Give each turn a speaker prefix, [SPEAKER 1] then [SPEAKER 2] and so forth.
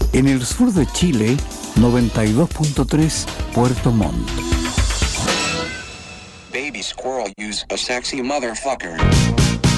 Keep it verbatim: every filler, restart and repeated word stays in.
[SPEAKER 1] En el sur de Chile, noventa y dos punto tres Puerto Montt.
[SPEAKER 2] Baby squirrel use a sexy motherfucker.